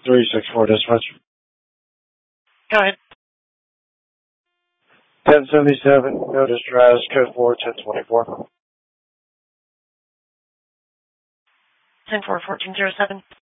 364 dispatch. Go ahead. 1077, notice drives, code 4, 1024. 10-4-1407.